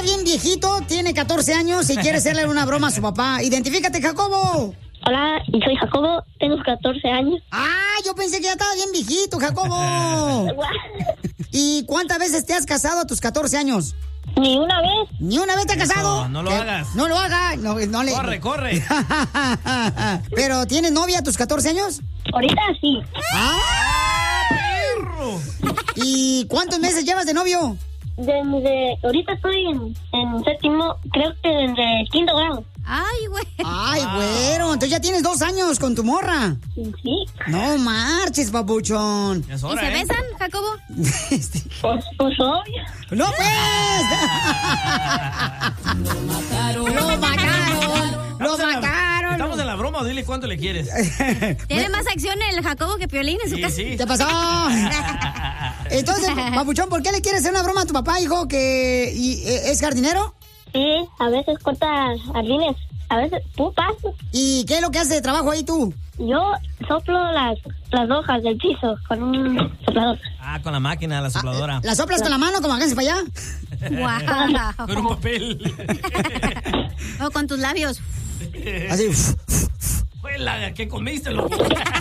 bien viejito, tiene 14 años y quiere hacerle una broma a su papá. Identifícate, Jacobo. Hola, soy Jacobo, tengo 14 años. Ah, yo pensé que ya estaba bien viejito, Jacobo. ¿Y cuántas veces te has casado a tus 14 años? Ni una vez. ¿Ni una vez te has casado? No lo hagas. No lo hagas. No le... Corre. ¿Pero tienes novia a tus 14 años? Ahorita sí. ¡Ah, perro! ¿Y cuántos meses llevas de novio? Ahorita estoy en séptimo, creo que de quinto grado. Ay, güey. Ay, güero, entonces ya tienes 2 años con tu morra. Sí. No marches, papuchón. Es hora, ¿Y se besan, Jacobo? Pues obvio. ¡No, pues! ¡Lo mataron! Estamos en la broma, dile cuánto le quieres. Tiene más acción el Jacobo que Piolín en su casa. Sí. ¿Qué pasó? Entonces, papuchón, ¿por qué le quieres hacer una broma a tu papá, hijo, que es jardinero? Sí, a veces corta jardines, a veces pupas. ¿Y qué es lo que hace de trabajo ahí tú? Yo soplo las hojas del piso con un soplador. Ah, con la máquina, la sopladora. ¿La soplas con la mano como háganse para allá? Wow. Con un papel. O con tus labios. Así. Fue la que comiste, loco.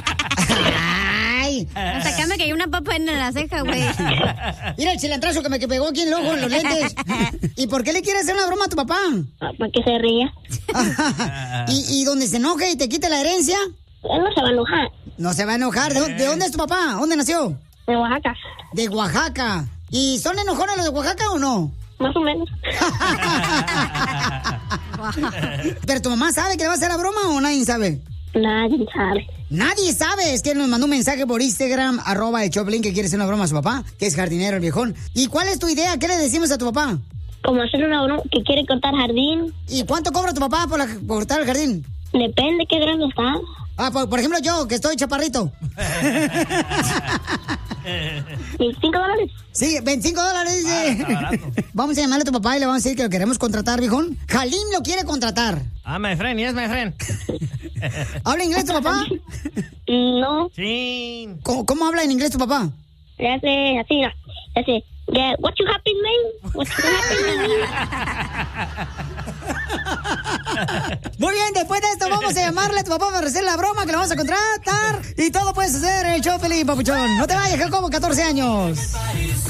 ¡Ay! Hasta acá me cayó una papa en la ceja, güey. Mira el cilantrazo que me pegó aquí en el ojo, en los lentes. ¿Y por qué le quieres hacer una broma a tu papá? Para que se ría. ¿Y donde se enoje y te quite la herencia? Él no se va a enojar. No se va a enojar. ¿De dónde es tu papá? ¿Dónde nació? De Oaxaca. De Oaxaca. ¿Y son enojones los de Oaxaca o no? Más o menos. ¿Pero tu mamá sabe que le va a hacer la broma o nadie sabe? Nadie sabe. Nadie sabe. Es que él nos mandó un mensaje por Instagram, @el_Choplin, que quiere hacer una broma a su papá, que es jardinero el viejón. ¿Y cuál es tu idea? ¿Qué le decimos a tu papá? Como hacer una broma que quiere cortar jardín. ¿Y cuánto cobra tu papá por cortar el jardín? Depende qué grande está. Ah, por ejemplo yo, que estoy chaparrito. $25. Sí, $25, dice. Vamos a llamarle a tu papá y le vamos a decir que lo queremos contratar, viejón. Jalim lo quiere contratar. Ah, my friend, yes, my friend. ¿Habla inglés tu papá? No. Sí. ¿Cómo habla en inglés tu papá? Le hace así, no. Le hace, yeah, what you happen, man? What you happen, Muy bien, después de esto vamos a llamarle a tu papá para hacer la broma que lo vamos a contratar. Y todo puedes hacer el show, Felipe, papuchón. No te vayas, Jacobo, 14 años.